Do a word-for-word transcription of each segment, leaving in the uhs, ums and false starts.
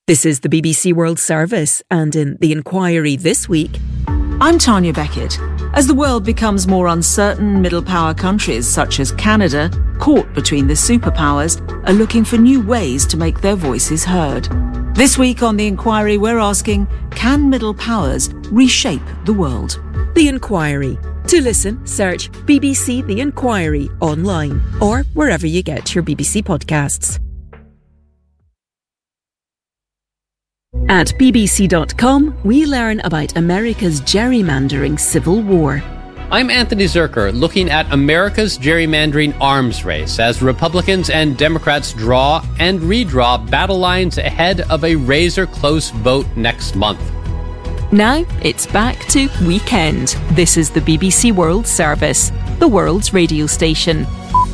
This is the B B C World Service, and in The Inquiry this week... I'm Tanya Beckett. As the world becomes more uncertain, middle-power countries such as Canada, caught between the superpowers, are looking for new ways to make their voices heard. This week on The Inquiry, we're asking, can middle powers reshape the world? The Inquiry. To listen, search B B C The Inquiry online or wherever you get your B B C podcasts. At b b c dot com, we learn about America's gerrymandering civil war. I'm Anthony Zerker, looking at America's gerrymandering arms race as Republicans and Democrats draw and redraw battle lines ahead of a razor-close vote next month. Now it's back to Weekend. This is the B B C World Service, the world's radio station.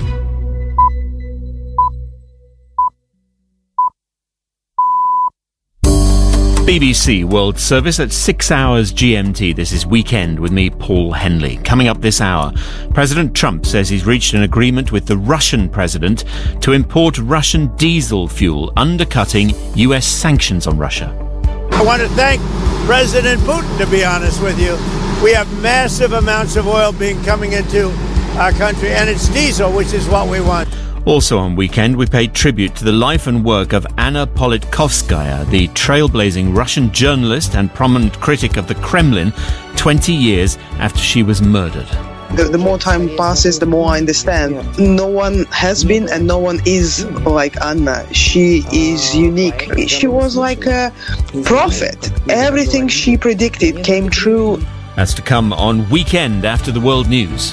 B B C World Service at six hours G M T. This is Weekend with me, Paul Henley. Coming up this hour, President Trump says he's reached an agreement with the Russian president to import Russian diesel fuel, undercutting U S sanctions on Russia. I want to thank President Putin, to be honest with you. We have massive amounts of oil being coming into our country, and it's diesel, which is what we want. Also on Weekend, we paid tribute to the life and work of Anna Politkovskaya, the trailblazing Russian journalist and prominent critic of the Kremlin, twenty years after she was murdered. The, the more time passes, the more I understand. No one has been and no one is like Anna. She is unique. She was like a prophet. Everything she predicted came true. That's to come on Weekend after the world news.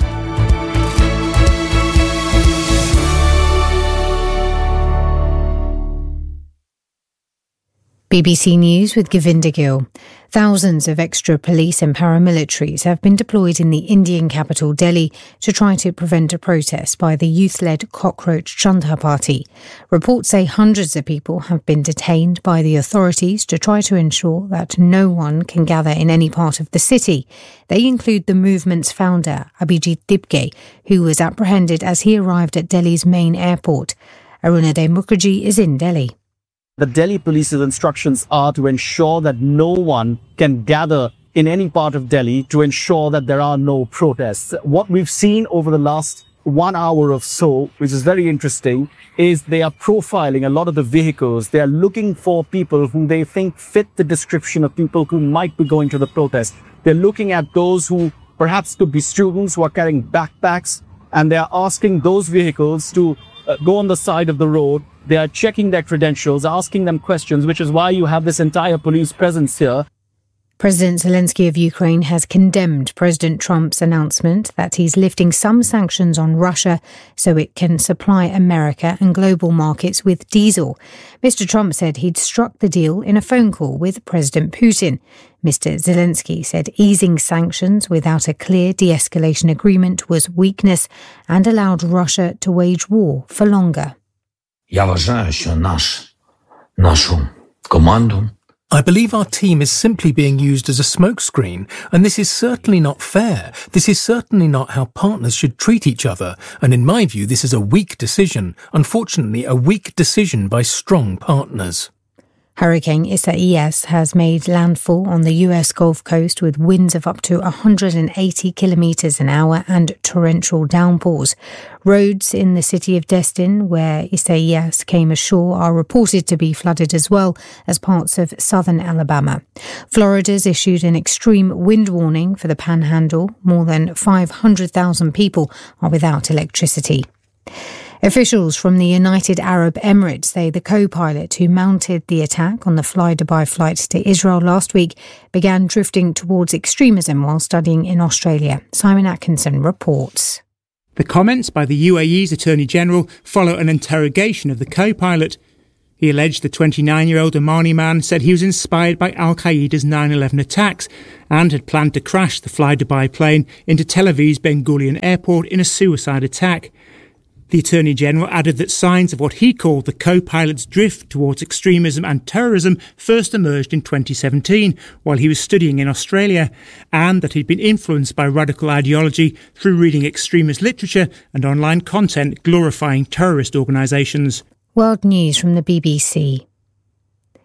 B B C News with Govinda Gill. Thousands of extra police and paramilitaries have been deployed in the Indian capital Delhi to try to prevent a protest by the youth-led Cockroach Janata Party. Reports say hundreds of people have been detained by the authorities to try to ensure that no one can gather in any part of the city. They include the movement's founder, Abhijit Dibge, who was apprehended as he arrived at Delhi's main airport. Arunadhay Mukherjee is in Delhi. The Delhi police's instructions are to ensure that no one can gather in any part of Delhi to ensure that there are no protests. What we've seen over the last one hour or so, which is very interesting, is they are profiling a lot of the vehicles. They are looking for people who they think fit the description of people who might be going to the protest. They're looking at those who perhaps could be students who are carrying backpacks, and they are asking those vehicles to uh, go on the side of the road. They are checking their credentials, asking them questions, which is why you have this entire police presence here. President Zelensky of Ukraine has condemned President Trump's announcement that he's lifting some sanctions on Russia so it can supply America and global markets with diesel. Mister Trump said he'd struck the deal in a phone call with President Putin. Mister Zelensky said easing sanctions without a clear de-escalation agreement was weakness and allowed Russia to wage war for longer. Я вважаю, що наш, нашу команду I believe our team is simply being used as a smokescreen, and this is certainly not fair. This is certainly not how partners should treat each other, and in my view this is a weak decision, unfortunately a weak decision by strong partners. Hurricane Isaias has made landfall on the U S Gulf Coast with winds of up to one hundred eighty kilometres an hour and torrential downpours. Roads in the city of Destin, where Isaias came ashore, are reported to be flooded as well as parts of southern Alabama. Florida's issued an extreme wind warning for the Panhandle. More than five hundred thousand people are without electricity. Officials from the United Arab Emirates say the co-pilot who mounted the attack on the Fly Dubai flight to Israel last week began drifting towards extremism while studying in Australia. Simon Atkinson reports. The comments by the U A E's Attorney General follow an interrogation of the co-pilot. He alleged the twenty-nine-year-old Omani man said he was inspired by Al-Qaeda's nine eleven attacks and had planned to crash the Fly Dubai plane into Tel Aviv's Ben Gurion airport in a suicide attack. The Attorney General added that signs of what he called the co-pilot's drift towards extremism and terrorism first emerged in twenty seventeen while he was studying in Australia, and that he'd been influenced by radical ideology through reading extremist literature and online content glorifying terrorist organisations. World News from the B B C.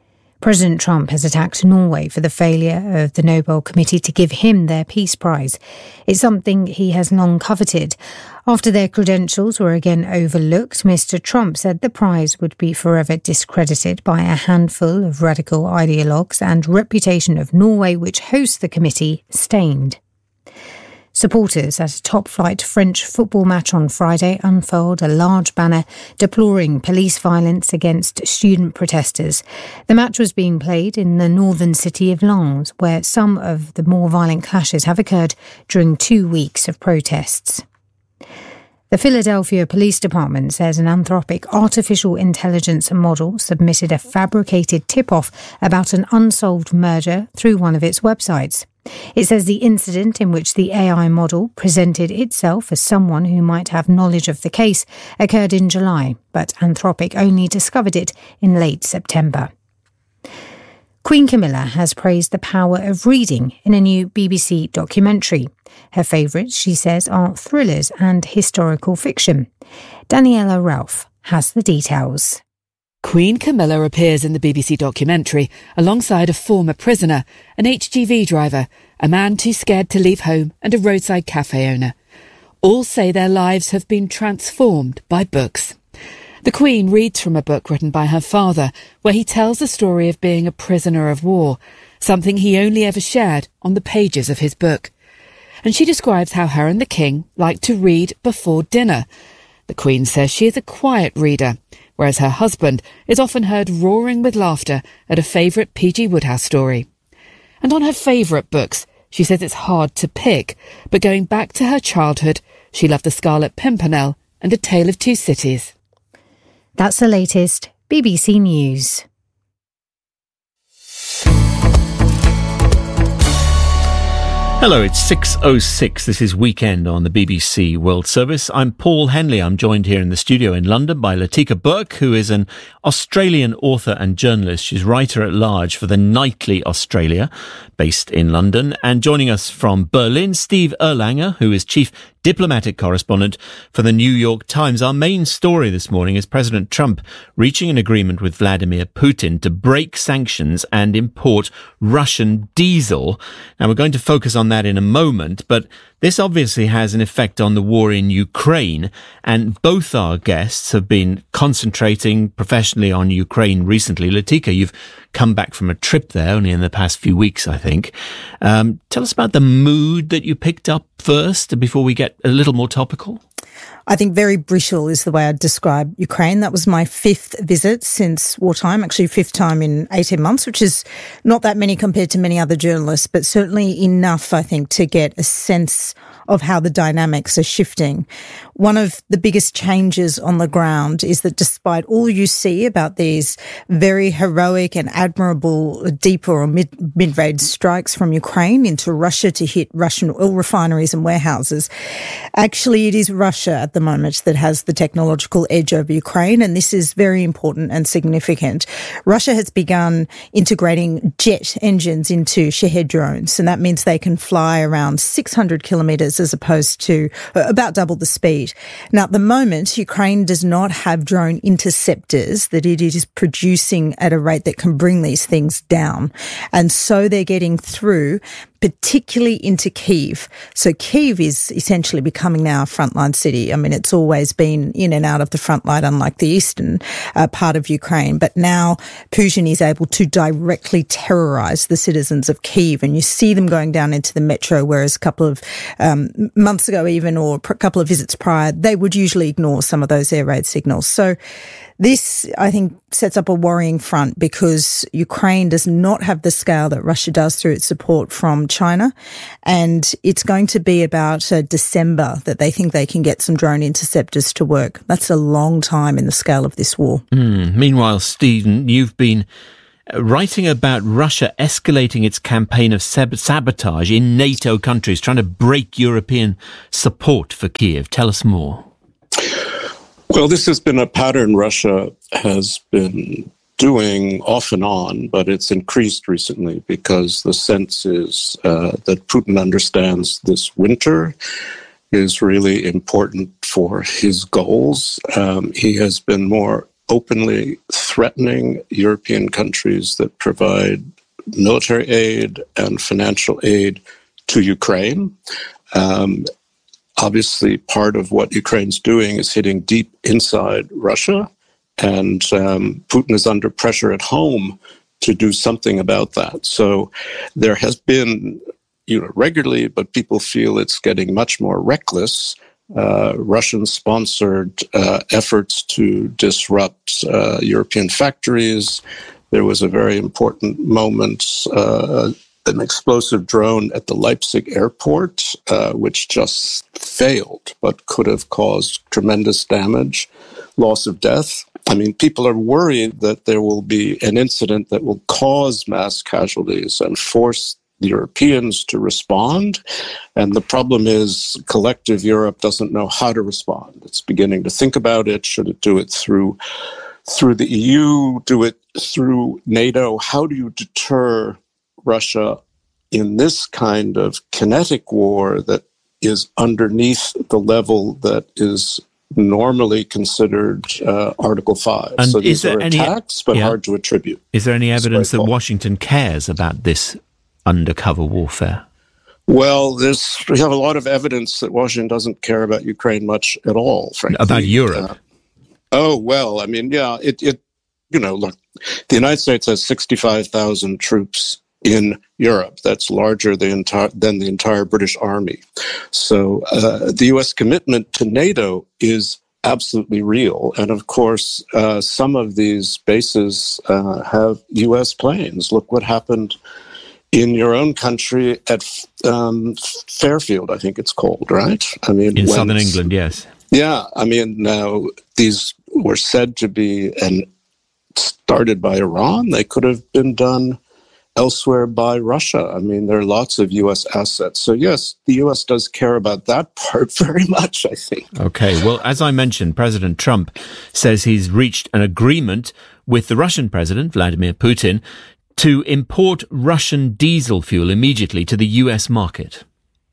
President Trump has attacked Norway for the failure of the Nobel Committee to give him their Peace Prize. It's something he has long coveted. After their credentials were again overlooked, Mister Trump said the prize would be forever discredited by a handful of radical ideologues and reputation of Norway, which hosts the committee, stained. Supporters at a top-flight French football match on Friday unfurled a large banner deploring police violence against student protesters. The match was being played in the northern city of Lens, where some of the more violent clashes have occurred during two weeks of protests. The Philadelphia Police Department says an Anthropic artificial intelligence model submitted a fabricated tip-off about an unsolved murder through one of its websites. It says the incident in which the A I model presented itself as someone who might have knowledge of the case occurred in July, but Anthropic only discovered it in late September. Queen Camilla has praised the power of reading in a new B B C documentary. Her favourites, she says, are thrillers and historical fiction. Daniela Ralph has the details. Queen Camilla appears in the B B C documentary alongside a former prisoner, an H G V driver, a man too scared to leave home, and a roadside cafe owner. All say their lives have been transformed by books. The Queen reads from a book written by her father, where he tells the story of being a prisoner of war, something he only ever shared on the pages of his book. And she describes how her and the King like to read before dinner. The Queen says she is a quiet reader, whereas her husband is often heard roaring with laughter at a favourite P G Wodehouse story. And on her favourite books, she says it's hard to pick, but going back to her childhood, she loved The Scarlet Pimpernel and A Tale of Two Cities. That's the latest B B C News. Hello, it's six oh six. This is Weekend on the B B C World Service. I'm Paul Henley. I'm joined here in the studio in London by Latika Burke, who is an Australian author and journalist. She's writer-at-large for the Nightly Australia, based in London. And joining us from Berlin, Steve Erlanger, who is chief diplomatic correspondent for the New York Times. Our main story this morning is President Trump reaching an agreement with Vladimir Putin to break sanctions and import Russian diesel. Now, we're going to focus on that in a moment, but this obviously has an effect on the war in Ukraine, and both our guests have been concentrating professionally on Ukraine recently. Latika, you've come back from a trip there only in the past few weeks, I think. Um, tell us about the mood that you picked up first before we get a little more topical. I think very brittle is the way I'd describe Ukraine. That was my fifth visit since wartime, actually fifth time in eighteen months, which is not that many compared to many other journalists, but certainly enough, I think, to get a sense of how the dynamics are shifting. One of the biggest changes on the ground is that despite all you see about these very heroic and admirable deep or mid, mid-range strikes from Ukraine into Russia to hit Russian oil refineries and warehouses, actually it is Russia at the moment that has the technological edge over Ukraine, and this is very important and significant. Russia has begun integrating jet engines into Shahed drones, and that means they can fly around six hundred kilometres as opposed to about double the speed. Now, at the moment, Ukraine does not have drone interceptors that it is producing at a rate that can bring these things down. And so they're getting through, particularly into Kyiv. So Kyiv is essentially becoming now a frontline city. I mean, it's always been in and out of the front line, unlike the eastern uh, part of Ukraine. But now Putin is able to directly terrorize the citizens of Kyiv. And you see them going down into the metro, whereas a couple of um, months ago even, or a couple of visits prior, they would usually ignore some of those air raid signals. So this, I think, sets up a worrying front because Ukraine does not have the scale that Russia does through its support from China. And it's going to be about uh, December that they think they can get some drone interceptors to work. That's a long time in the scale of this war. Mm. Meanwhile, Stephen, you've been writing about Russia escalating its campaign of sab- sabotage in NATO countries, trying to break European support for Kyiv. Tell us more. Well, this has been a pattern Russia has been doing off and on, but it's increased recently because the sense is uh, that Putin understands this winter is really important for his goals. Um, he has been more openly threatening European countries that provide military aid and financial aid to Ukraine. Um, obviously, part of what Ukraine's doing is hitting deep inside Russia, and um, Putin is under pressure at home to do something about that. So there has been, you know, regularly, but people feel it's getting much more reckless, uh, Russian-sponsored uh, efforts to disrupt uh, European factories. There was a very important moment, uh, an explosive drone at the Leipzig airport, uh, which just failed, but could have caused tremendous damage, loss of death. I mean, people are worried that there will be an incident that will cause mass casualties and force the Europeans to respond. And the problem is collective Europe doesn't know how to respond. It's beginning to think about it. Should it do it through through the E U, do it through NATO? How do you deter Russia in this kind of kinetic war that is underneath the level that is normally considered uh, Article five? And so is these there are any, attacks, but yeah. hard to attribute. Is there any evidence that Washington cares about this undercover warfare? Well, there's, we have a lot of evidence that Washington doesn't care about Ukraine much at all, frankly. About Europe? Uh, oh, well, I mean, yeah, it, it, you know, look, the United States has sixty-five thousand troops in Europe. That's larger than the entire, than the entire British Army. So uh, the U S commitment to NATO is absolutely real. And of course, uh, some of these bases uh, have U S planes. Look what happened in your own country at um, Fairfield, I think it's called, right? I mean, in southern England, yes. Yeah, I mean, now these were said to be and started by Iran. They could have been done elsewhere by Russia. I mean, there are lots of U S assets. So yes, the U S does care about that part very much, I think. Okay, well, as I mentioned, President Trump says he's reached an agreement with the Russian president, Vladimir Putin, to import Russian diesel fuel immediately to the U S market.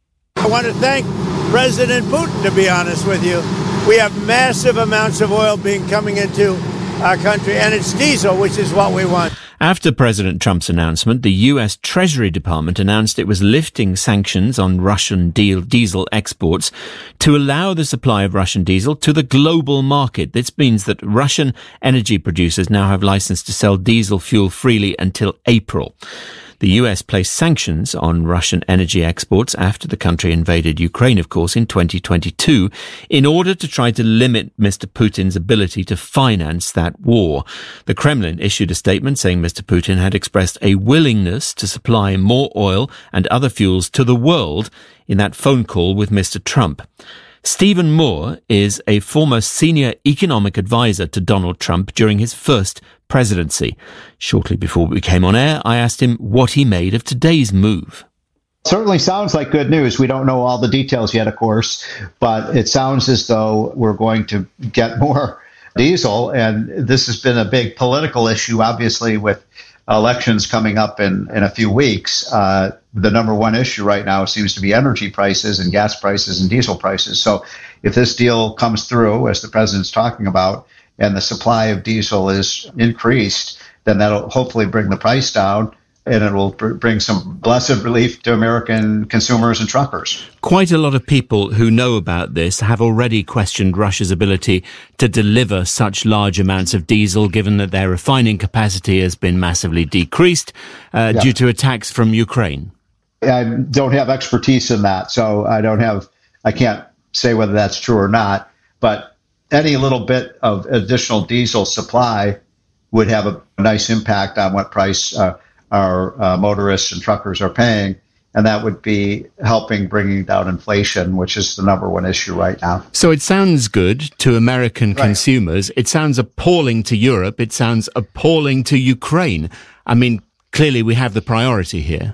I want to thank President Putin, to be honest with you. We have massive amounts of oil being coming into our country, and it's diesel, which is what we want. After President Trump's announcement, the U S Treasury Department announced it was lifting sanctions on Russian diesel exports to allow the supply of Russian diesel to the global market. This means that Russian energy producers now have license to sell diesel fuel freely until April. The U S placed sanctions on Russian energy exports after the country invaded Ukraine, of course, in twenty twenty-two, in order to try to limit Mister Putin's ability to finance that war. The Kremlin issued a statement saying Mister Putin had expressed a willingness to supply more oil and other fuels to the world in that phone call with Mister Trump. Stephen Moore is a former senior economic advisor to Donald Trump during his first presidency. Shortly before we came on air, I asked him what he made of today's move. Certainly sounds like good news. We don't know all the details yet, of course, but it sounds as though we're going to get more diesel. And this has been a big political issue, obviously, with elections coming up in, in a few weeks. Uh, the number one issue right now seems to be energy prices and gas prices and diesel prices. So if this deal comes through, as the president's talking about, and the supply of diesel is increased, then that'll hopefully bring the price down, and it will br- bring some blessed relief to American consumers and truckers. Quite a lot of people who know about this have already questioned Russia's ability to deliver such large amounts of diesel, given that their refining capacity has been massively decreased uh, yeah. due to attacks from Ukraine. I don't have expertise in that, so I don't have, I can't say whether that's true or not, but any little bit of additional diesel supply would have a nice impact on what price uh, our uh, motorists and truckers are paying, and that would be helping bringing down inflation, which is the number one issue right now. So it sounds good to American right. consumers. It sounds appalling to Europe. It sounds appalling to Ukraine. I mean, clearly we have the priority here.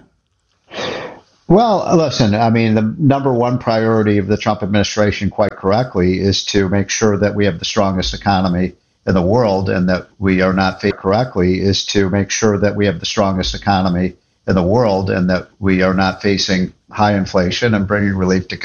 Well, listen, I mean, the number one priority of the Trump administration, quite correctly, is to make sure that we have the strongest economy in the world, and that we are not correctly is to make sure that we have the strongest economy in the world, and that we are not facing high inflation and bringing relief to